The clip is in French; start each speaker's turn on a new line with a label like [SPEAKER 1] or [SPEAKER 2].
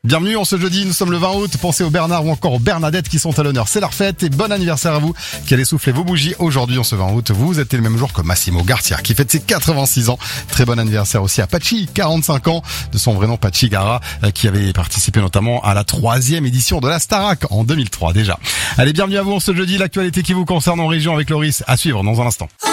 [SPEAKER 1] Bienvenue en ce jeudi, nous sommes le 20 août, pensez aux Bernard ou encore aux Bernadettes qui sont à l'honneur. C'est leur fête et bon anniversaire à vous qui allez souffler vos bougies aujourd'hui en ce 20 août. Vous êtes le même jour que Massimo Garcia qui fête ses 86 ans. Très bon anniversaire aussi à Pachi, 45 ans, de son vrai nom Pachi Gara, qui avait participé notamment à la 3e édition de la Starac en 2003 déjà. Allez, bienvenue à vous en ce jeudi, l'actualité qui vous concerne en région avec Loris à suivre dans un instant.